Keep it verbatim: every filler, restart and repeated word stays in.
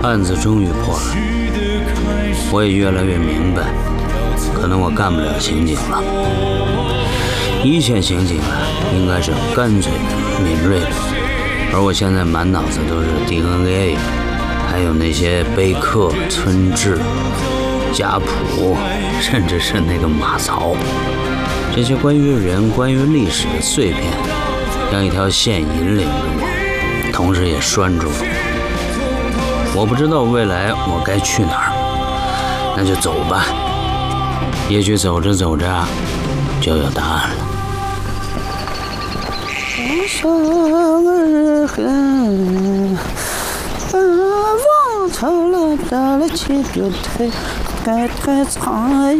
案子终于破了，我也越来越明白，可能我干不了刑警了。一线刑警啊，应该是干脆的、敏锐的，而我现在满脑子都是 D N A， 还有那些碑刻、村志、家谱，甚至是那个马槽。这些关于人、关于历史的碎片，像一条线引领着我，同时也拴住了我。我不知道未来我该去哪儿，那就走吧。也许走着走着就有答案了。 上而恨，望潮了，到了起就退，该退藏。